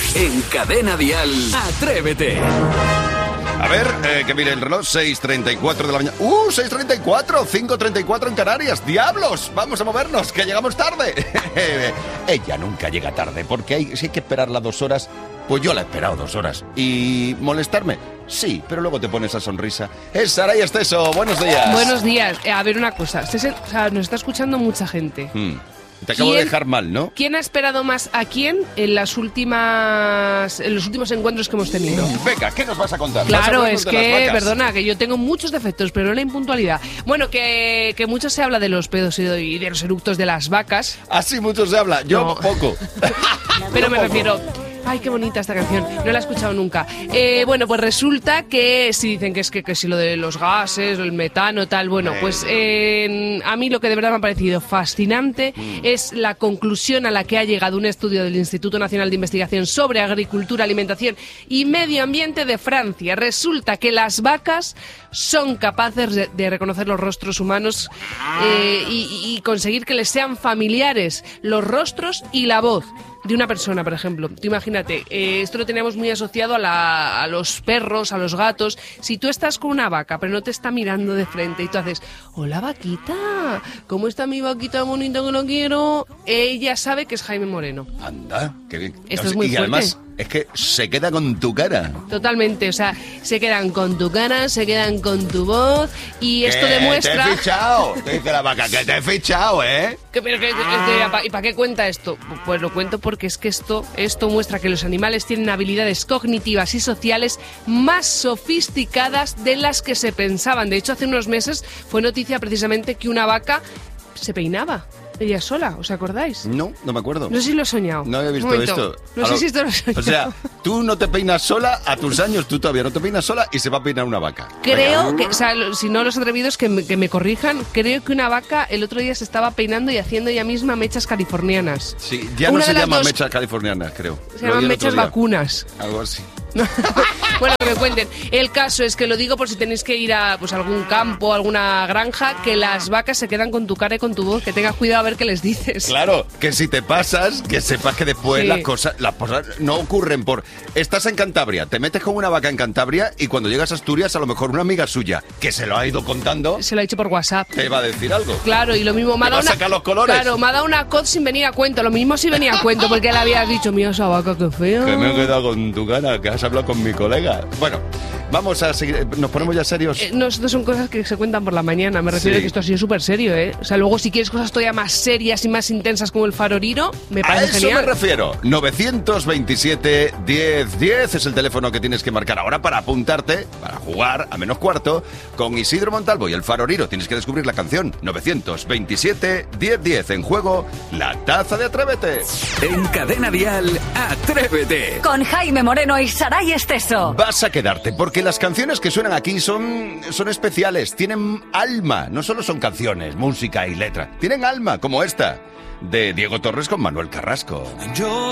En Cadena Dial, Atrévete. A ver, que mire el reloj, 6:34 de la mañana. 6:34, 5:34 en Canarias. ¡Diablos! Vamos a movernos, que llegamos tarde. Ella nunca llega tarde, porque si hay que esperarla 2 horas, pues yo la he esperado 2 horas. ¿Y molestarme? Sí, pero luego te pones esa sonrisa. Es Saray Esteso, buenos días. Buenos días. A ver, una cosa. Nos está escuchando mucha gente. Te acabo de dejar mal, ¿no? ¿Quién ha esperado más a quién en los últimos encuentros que hemos tenido? Venga, ¿qué nos vas a contar? Claro, es que, perdona, que yo tengo muchos defectos, pero no la impuntualidad. Bueno, que mucho se habla de los pedos y de los eructos de las vacas. Así mucho se habla, yo No. poco. Pero me refiero... Ay, qué bonita esta canción, no la he escuchado nunca. Bueno, pues resulta que si dicen que si lo de los gases, el metano, tal, bueno, pues a mí lo que de verdad me ha parecido fascinante es la conclusión a la que ha llegado un estudio del Instituto Nacional de Investigación sobre Agricultura, Alimentación y Medio Ambiente de Francia. Resulta que las vacas son capaces de reconocer los rostros humanos y conseguir que les sean familiares los rostros y la voz de una persona, por ejemplo. Tú imagínate, esto lo teníamos muy asociado a los perros, a los gatos. Si tú estás con una vaca, pero no te está mirando de frente y tú haces, hola vaquita, ¿cómo está mi vaquita bonita que lo quiero? Ella sabe que es Jaime Moreno. Anda, qué bien. Esto es muy y fuerte. Además, es que se queda con tu cara. Totalmente, o sea, se quedan con tu cara, se quedan con tu voz y esto ¡Que demuestra... te he fichado! Te dice la vaca, que te he fichado, ¿eh? ¿Y para qué cuenta esto? Pues lo cuento porque es que esto muestra que los animales tienen habilidades cognitivas y sociales más sofisticadas de las que se pensaban. De hecho, hace unos meses fue noticia precisamente que una vaca se peinaba ella sola, ¿os acordáis? No me acuerdo. No sé si lo he soñado. No había visto Un momento. esto. No sé si esto lo he soñado. O sea, tú no te peinas sola, a tus años tú todavía no te peinas sola y se va a peinar una vaca. Creo que, o sea, si no los atrevidos que me corrijan, creo que una vaca el otro día se estaba peinando y haciendo ella misma mechas californianas. Sí, ya no se llaman mechas californianas, creo. Se llaman mechas vacunas. Algo así. Bueno, que me cuenten. El caso es que lo digo por si tenéis que ir a algún campo, alguna granja, que las vacas se quedan con tu cara y con tu voz, que tengas cuidado a ver qué les dices. Claro, que si te pasas, que sepas que después Sí. las cosas no ocurren por... Estás en Cantabria, te metes con una vaca en Cantabria y cuando llegas a Asturias, a lo mejor una amiga suya, que se lo ha ido contando, Se lo ha dicho por WhatsApp. te va a decir algo. Claro, y lo mismo me ha ¿Te va dado a sacar los colores? Claro, me ha dado una cod sin venir a cuento. Lo mismo si venía a cuento, porque le habías dicho, mira esa vaca, qué fea. Que me he quedado con tu cara, que has hablado con mi colega. Bueno, vamos a seguir. ¿Nos ponemos ya serios? No, esto son cosas que se cuentan por la mañana. Me refiero Sí. a que esto ha sido súper serio, ¿eh? O sea, luego si quieres cosas todavía más serias y más intensas como el faroriro, me A parece eso genial. me refiero. 927-1010 es el teléfono que tienes que marcar ahora para apuntarte, para jugar a menos cuarto con Isidro Montalvo y el Faroriro. Tienes que descubrir la canción. 927-1010. En juego, la taza de Atrévete. En Cadena Dial, Atrévete. Con Jaime Moreno y Saray Esteso. Vas a quedarte porque las canciones que suenan aquí son especiales, tienen alma. No solo son canciones, música y letra. Tienen alma, como esta, de Diego Torres con Manuel Carrasco.